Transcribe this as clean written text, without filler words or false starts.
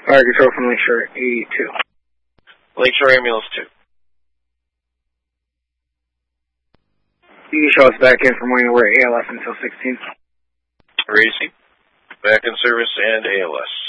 Fire Control from Lakeshore 82. Lakeshore Ambulance 2. You can show us back in from morning. We're ALS until 16. Racy, back in service and ALS.